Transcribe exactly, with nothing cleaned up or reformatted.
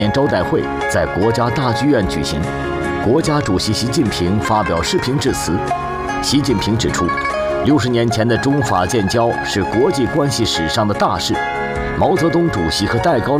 年招待会在国家大剧院举行，国家主席习近平发表视频致辞。习近平指出，六十年前的中法建交是国际关系史上的大事。毛泽东主席和戴高乐